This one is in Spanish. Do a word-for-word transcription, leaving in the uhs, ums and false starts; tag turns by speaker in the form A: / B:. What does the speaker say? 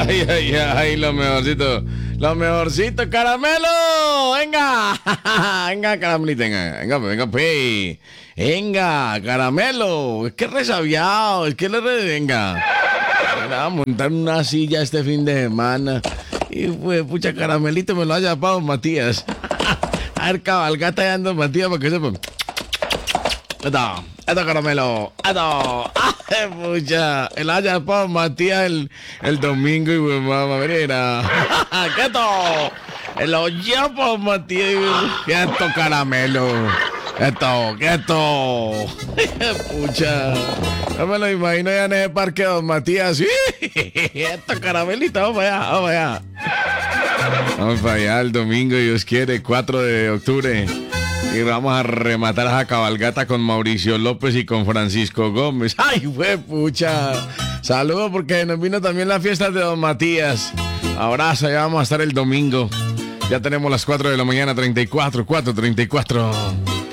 A: Ay, ay, ay, lo mejorcito. Lo mejorcito, caramelo. Venga. Venga, caramelito, venga. Venga, venga, pues. Venga, caramelo. Es que resabiado. Es que le re... Venga. Vamos a montar una silla este fin de semana. Y pues, pucha, caramelito me lo ha llamado Matías. A ver, cabalgata ya ando Matías para que sepa. Esto, esto, caramelo. Esto. Ay, pucha. El haya para Matías el, el domingo y pues, mamá, mira. ¿Qué esto? El hoyo para Matías y esto, caramelo. Esto, ¿qué esto? Pucha. No me lo imagino ya en ese parque, don Matías. Esto, caramelito, vamos allá, vamos allá. Vamos para allá el domingo, Dios quiere, cuatro de octubre. Y vamos a rematar esa cabalgata con Mauricio López y con Francisco Gómez. ¡Ay, fue pucha! Saludos porque nos vino también la fiesta de don Matías. Abrazo, ya vamos a estar el domingo. Ya tenemos las cuatro de la mañana, treinta y cuatro, cuatro, treinta y cuatro.